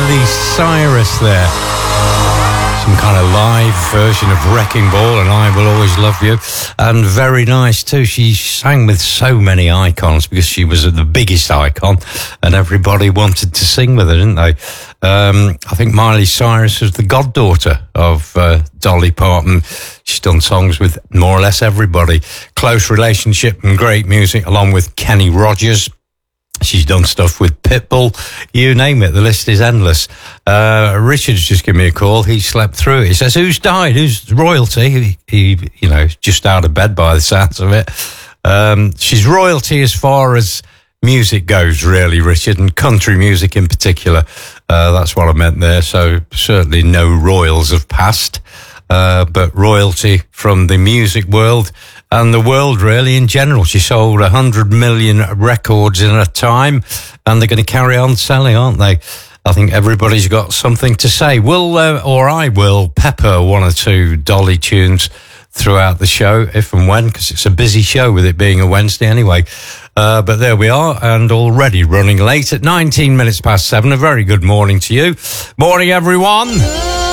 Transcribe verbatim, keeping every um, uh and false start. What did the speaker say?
Miley Cyrus there. Some kind of live version of Wrecking Ball and I Will Always Love You. And very nice too. She sang with so many icons because she was the biggest icon and everybody wanted to sing with her, didn't they? Um, I think Miley Cyrus was the goddaughter of uh, Dolly Parton. She's done songs with more or less everybody. Close relationship and great music along with Kenny Rogers. She's done stuff with Pitbull, you name it. The list is endless. Uh, Richard's just given me a call. He slept through it. He says, who's died? Who's royalty? He, he you know, just out of bed by the sounds of it. Um, she's royalty as far as music goes, really, Richard, and country music in particular. Uh, that's what I meant there. So certainly no royals have passed, uh, but royalty from the music world and the world, really, in general. She sold one hundred million records in a time, and they're going to carry on selling, aren't they? I think everybody's got something to say. We'll, uh, or I will, pepper one or two Dolly tunes throughout the show, if and when, because it's a busy show with it being a Wednesday anyway. Uh, but there we are, and already running late at nineteen minutes past seven. A very good morning to you. Morning, everyone.